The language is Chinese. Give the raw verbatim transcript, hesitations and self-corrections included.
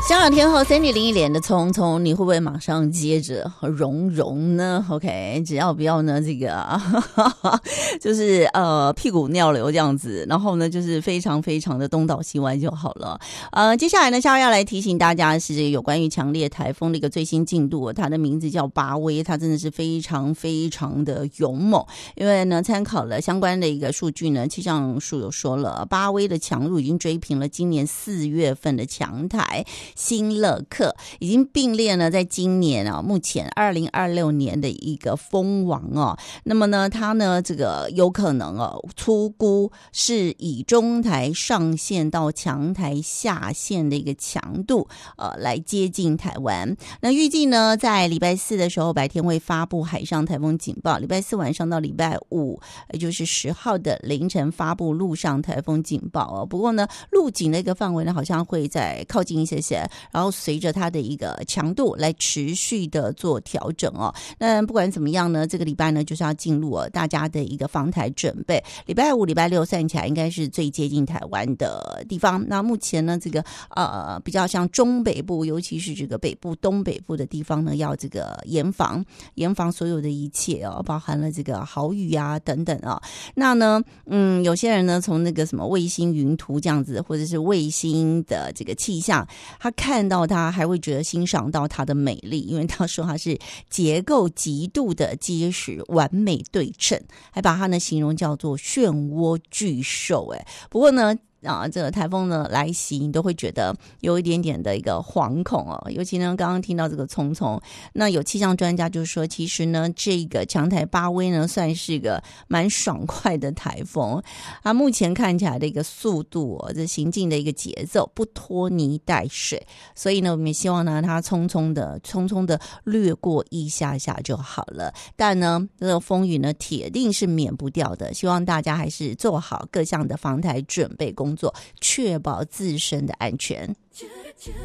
香港天后 Sandy 林忆莲的匆匆，你会不会马上接着融融呢 ？OK， 只要不要呢这个就是呃屁股尿流这样子，然后呢就是非常非常的东倒西歪就好了。呃，接下来呢，夏要来提醒大家是这个有关于强烈台风的一个最新进度，它的名字叫巴威，它真的是非常非常的勇猛。因为呢，参考了相关的一个数据呢，气象署有说了，巴威的强度已经追平了今年四月份的强台新乐克，已经并列呢，在今年啊，目前二零二六年的一个风王哦。那么呢，它呢这个有可能哦，粗估是以中台上线到强台下线的一个强度，呃，来接近台湾。那预计呢，在礼拜四的时候，白天会发布海上台风警报，礼拜四晚上到礼拜五，也就是十号的凌晨发布陆上台风警报哦。不过呢，陆警的一个范围呢，好像会再靠近一些些。然后随着它的一个强度来持续的做调整哦。那不管怎么样呢，这个礼拜呢就是要进入哦大家的一个防台准备。礼拜五、礼拜六算起来应该是最接近台湾的地方。那目前呢，这个呃比较像中北部，尤其是这个北部、东北部的地方呢，要这个严防严防所有的一切哦，包含了这个豪雨啊等等啊。那呢，嗯，有些人呢从那个什么卫星云图这样子，或者是卫星的这个气象，他看到它还会觉得欣赏到它的美丽，因为他说它是结构极度的结实，完美对称，还把它呢形容叫做漩涡巨兽。哎，不过呢。啊，这个台风呢来袭，你都会觉得有一点点的一个惶恐哦。尤其呢，刚刚听到这个匆匆，那有气象专家就说，其实呢，这个强台巴威呢，算是一个蛮爽快的台风。它目前看起来的一个速度哦，这行进的一个节奏不拖泥带水，所以呢，我们也希望呢，它匆匆的、匆匆的掠过一下下就好了。但呢，这个风雨呢，铁定是免不掉的。希望大家还是做好各项的防台准备工作。确保自身的安全。